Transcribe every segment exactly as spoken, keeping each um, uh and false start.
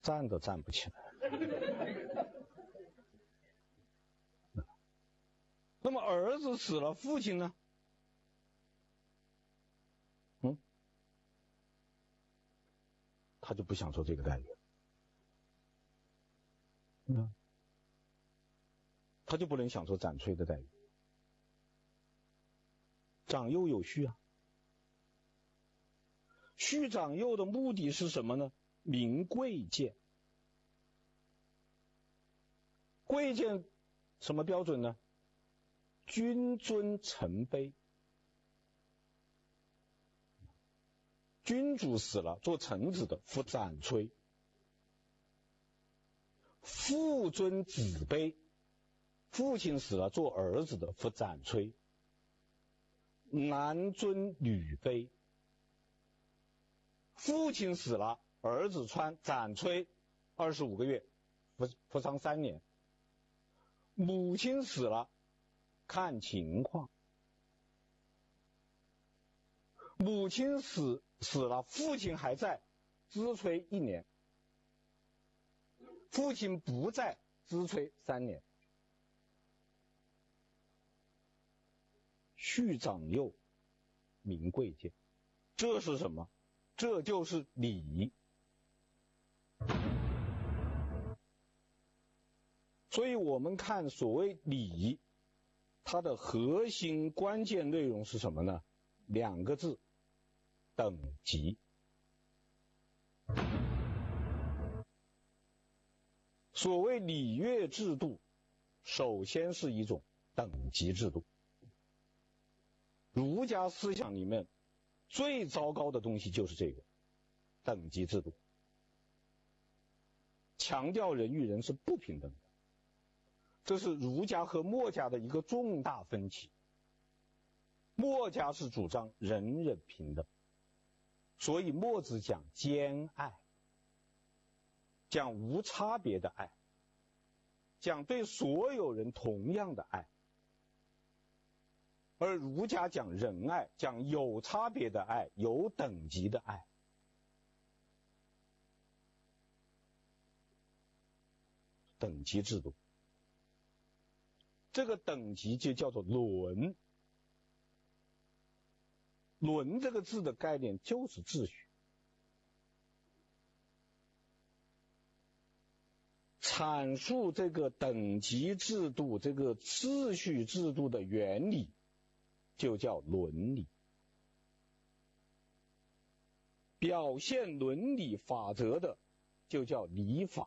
站都站不起来。那么儿子死了，父亲呢？嗯，他就不享受这个待遇。嗯，他就不能享受斩炊的待遇。长幼有序啊。序长幼的目的是什么呢？明贵贱。贵贱什么标准呢？君尊臣卑。君主死了，做臣子的服斩炊；父尊子卑，父亲死了，做儿子的服斩炊；男尊女卑，父亲死了，儿子穿斩炊二十五个月，服服丧三年；母亲死了，看情况。母亲死死了，父亲还在，支炊一年；父亲不在，支炊三年。序长幼，明贵贱，这是什么？这就是礼。所以我们看所谓礼，它的核心关键内容是什么呢？两个字：等级。所谓礼乐制度，首先是一种等级制度。儒家思想里面最糟糕的东西就是这个等级制度，强调人与人是不平等的。这是儒家和墨家的一个重大分歧。墨家是主张人人平等，所以墨子讲兼爱，讲无差别的爱，讲对所有人同样的爱。而儒家讲仁爱，讲有差别的爱，有等级的爱。等级制度，这个等级就叫做伦。伦这个字的概念就是秩序。阐述这个等级制度、这个秩序制度的原理，就叫伦理。表现伦理法则的，就叫礼法。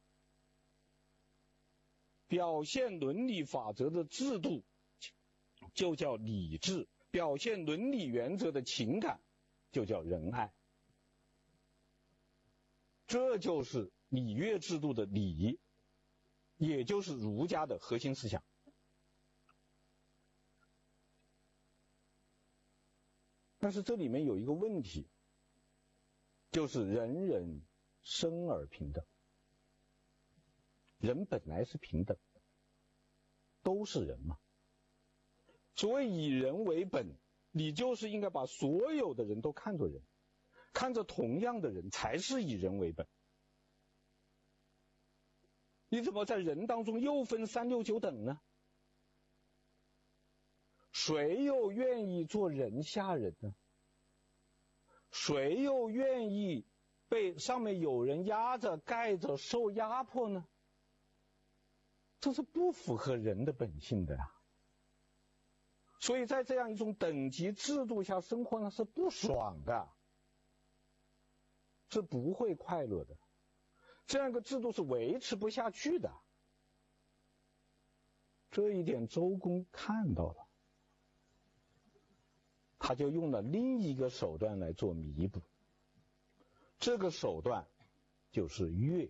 表现伦理法则的制度，就叫礼制。表现伦理原则的情感，就叫仁爱。这就是礼乐制度的礼，也就是儒家的核心思想。但是这里面有一个问题，就是人人生而平等。人本来是平等的，都是人嘛。所谓以人为本，你就是应该把所有的人都看作人，看着同样的人才是以人为本。你怎么在人当中又分三六九等呢？谁又愿意做人下人呢？谁又愿意被上面有人压着盖着受压迫呢？这是不符合人的本性的呀。所以在这样一种等级制度下生活呢，是不爽的，是不会快乐的。这样一个制度是维持不下去的。这一点周公看到了，他就用了另一个手段来做弥补。这个手段就是乐。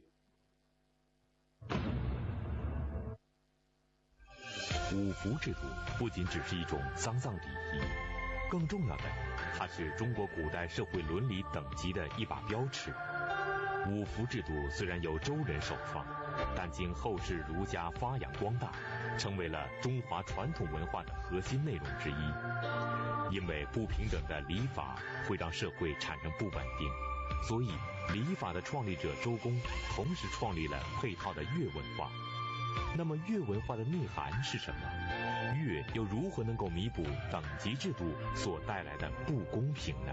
五服制度不仅只是一种丧葬礼仪，更重要的，它是中国古代社会伦理等级的一把标尺。五服制度虽然由周人首创，但经后世儒家发扬光大，成为了中华传统文化的核心内容之一。因为不平等的礼法会让社会产生不稳定，所以礼法的创立者周公同时创立了配套的乐文化。那么乐文化的内涵是什么？乐又如何能够弥补等级制度所带来的不公平呢？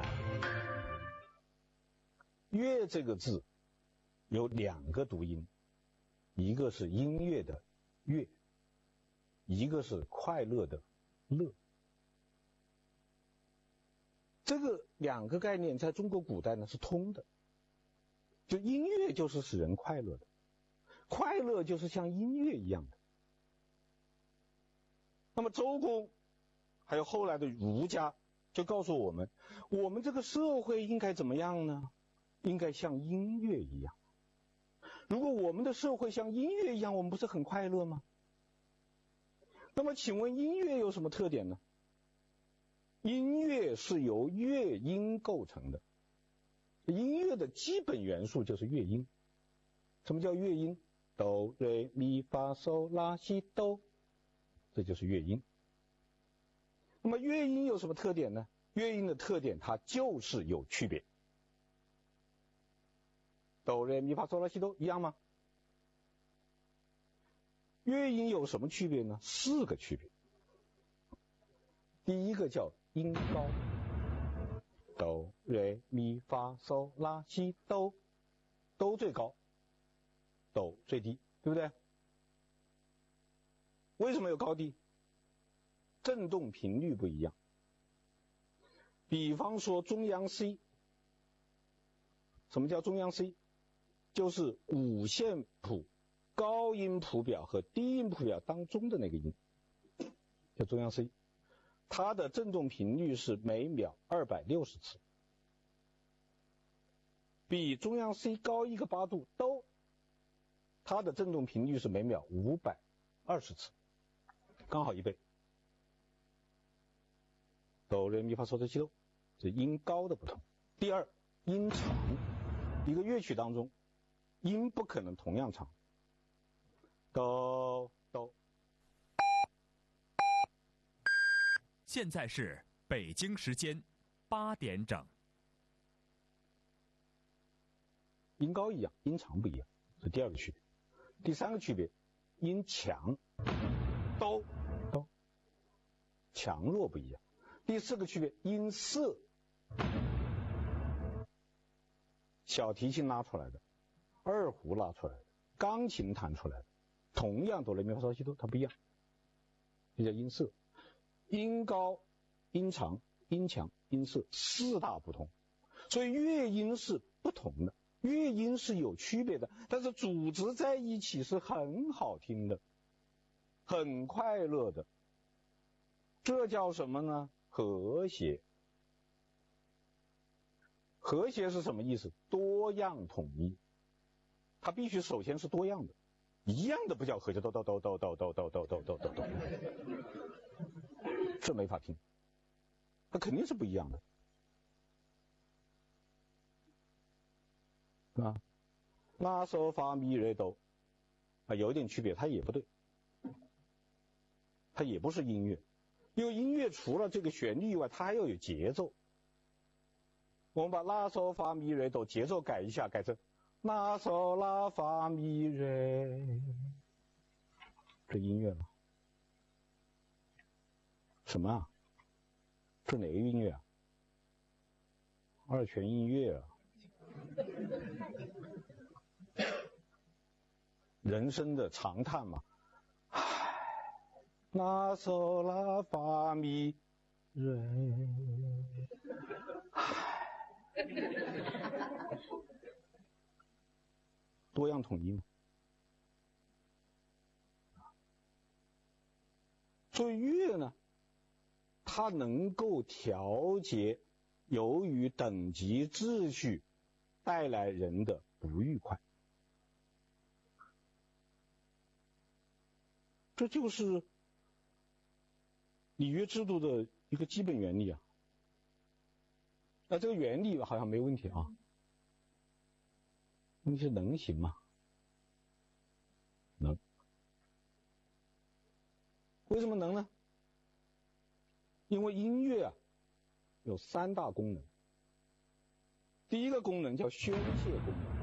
乐这个字有两个读音，一个是音乐的乐，一个是快乐的乐。这个两个概念在中国古代呢是通的，就音乐就是使人快乐的，快乐就是像音乐一样的。那么周公还有后来的儒家就告诉我们，我们这个社会应该怎么样呢？应该像音乐一样。如果我们的社会像音乐一样，我们不是很快乐吗？那么请问音乐有什么特点呢？音乐是由乐音构成的，音乐的基本元素就是乐音。什么叫乐音？哆瑞咪发嗦拉西哆，这就是乐音。那么乐音有什么特点呢？乐音的特点它就是有区别。哆瑞咪发嗦拉西哆一样吗？乐音有什么区别呢？四个区别。第一个叫音高，哆瑞咪发嗦拉西哆，哆最高，哆最低，对不对？为什么有高低？振动频率不一样。比方说中央 C， 什么叫中央 C？ 就是五线谱高音谱表和低音谱表当中的那个音，叫中央 C。它的振动频率是每秒二百六十次，比中央 C 高一个八度哆，它的振动频率是每秒五百二十次，刚好一倍。哆来咪发嗦拉西哆，这音高的不同。第二，音长，一个乐曲当中音不可能同样长。哆哆。 现在是北京时间八点整。 音高一样，音长不一样，这第二个区别。第三个区别，音强，哆哆，强弱不一样。第四个区别，音色，小提琴拉出来的，二胡拉出来的，钢琴弹出来的，同样哆来咪发嗦拉西哆，它不一样，这叫音色。音高、音长、音强、音色四大不同，所以乐音是不同的，乐音是有区别的，但是组织在一起是很好听的，很快乐的。这叫什么呢？和谐。和谐是什么意思？多样统一。它必须首先是多样的，一样的不叫和谐，哆哆哆哆哆哆哆哆哆哆哆哆，这没法听，它肯定是不一样的，是吧？拉嗦发咪瑞哆啊，有一点区别，它也不对，它也不是音乐，因为音乐除了这个旋律以外，它还要有节奏。我们把拉嗦发咪瑞哆节奏改一下，改成拉嗦拉发咪瑞，这音乐吗？什么啊？这哪个音乐啊？二泉音乐啊！人生的长叹嘛，唉，拉嗦拉发咪瑞，唉，多样统一嘛。所以乐呢，它能够调节由于等级秩序带来人的不愉快，这就是礼乐制度的一个基本原理啊。那这个原理好像没问题啊，问题是能行吗？能。为什么能呢？因为音乐啊有三大功能。 第一个功能叫宣泄功能。